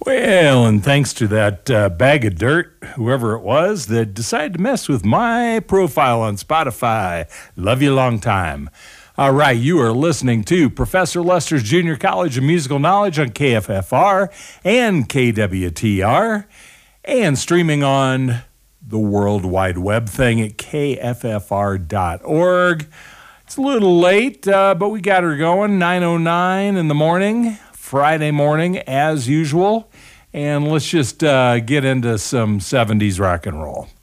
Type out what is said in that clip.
Well, and thanks to that bag of dirt, whoever it was that decided to mess with my profile on Spotify. Love you a long time. All right, you are listening to Professor Lester's Junior College of Musical Knowledge on KFFR and KWTR, and streaming on the World Wide Web thing at kffr.org. It's a little late, but we got her going, 9:09 in the morning, Friday morning, as usual. And let's just get into some 70s rock and roll.